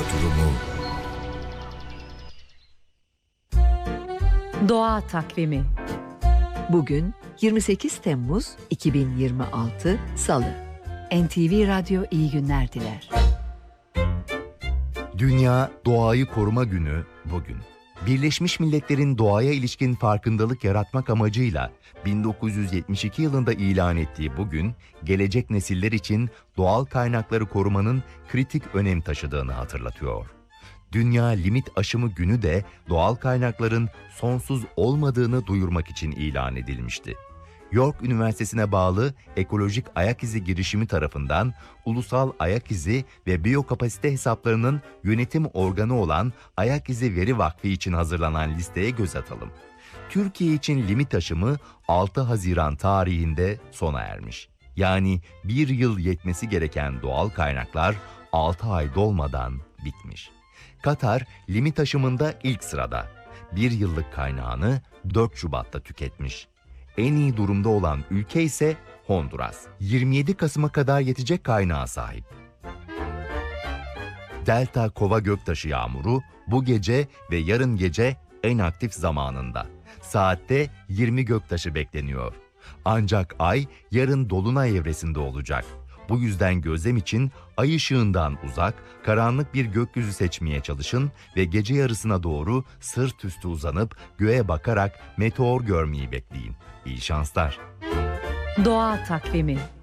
oturumu. Doğa Takvimi. Bugün 28 Temmuz 2026 Salı. NTV Radyo iyi günler diler. Dünya Doğayı Koruma Günü bugün. Birleşmiş Milletler'in doğaya ilişkin farkındalık yaratmak amacıyla 1972 yılında ilan ettiği bu gün, gelecek nesiller için doğal kaynakları korumanın kritik önem taşıdığını hatırlatıyor. Dünya Limit Aşımı Günü de doğal kaynakların sonsuz olmadığını duyurmak için ilan edilmişti. York Üniversitesi'ne bağlı Ekolojik Ayak İzi girişimi tarafından Ulusal Ayak İzi ve Biyokapasite Hesaplarının yönetim organı olan Ayak İzi Veri Vakfı için hazırlanan listeye göz atalım. Türkiye için limit aşımı 6 Haziran tarihinde sona ermiş. Yani bir yıl yetmesi gereken doğal kaynaklar 6 ay dolmadan bitmiş. Katar limit aşımında ilk sırada. Bir yıllık kaynağını 4 Şubat'ta tüketmiş. En iyi durumda olan ülke ise Honduras. 27 Kasım'a kadar yetecek kaynağa sahip. Delta Kova göktaşı yağmuru bu gece ve yarın gece en aktif zamanında. Saatte 20 göktaşı bekleniyor. Ancak ay yarın dolunay evresinde olacak. Bu yüzden gözlem için ay ışığından uzak, karanlık bir gökyüzü seçmeye çalışın ve gece yarısına doğru sırt üstü uzanıp göğe bakarak meteor görmeyi bekleyin. İyi şanslar. Doğa Takvimi.